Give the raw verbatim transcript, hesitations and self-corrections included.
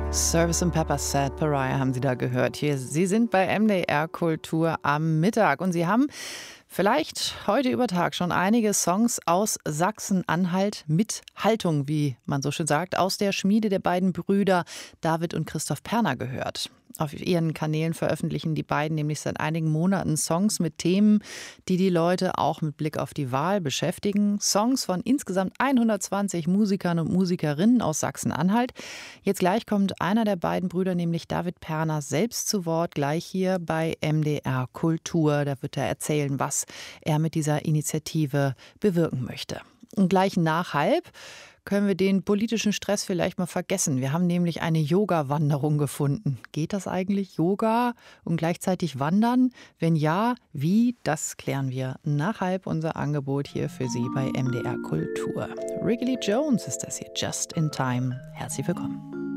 Service and Pepper Sad Pariah haben Sie da gehört. Hier, Sie sind bei M D R Kultur am Mittag und Sie haben vielleicht heute über Tag schon einige Songs aus Sachsen-Anhalt mit Haltung, wie man so schön sagt, aus der Schmiede der beiden Brüder David und Christoph Perner gehört. Auf ihren Kanälen veröffentlichen die beiden nämlich seit einigen Monaten Songs mit Themen, die die Leute auch mit Blick auf die Wahl beschäftigen. Songs von insgesamt hundertzwanzig Musikern und Musikerinnen aus Sachsen-Anhalt. Jetzt gleich kommt einer der beiden Brüder, nämlich David Perner, selbst zu Wort, gleich hier bei M D R Kultur. Da wird er erzählen, was er mit dieser Initiative bewirken möchte. Und gleich nach halb können wir den politischen Stress vielleicht mal vergessen. Wir haben nämlich eine Yoga-Wanderung gefunden. Geht das eigentlich, Yoga und gleichzeitig wandern? Wenn ja, wie? Das klären wir nach halb. Unser Angebot hier für Sie bei M D R Kultur. Wrigley Jones ist das hier, Just in Time. Herzlich willkommen.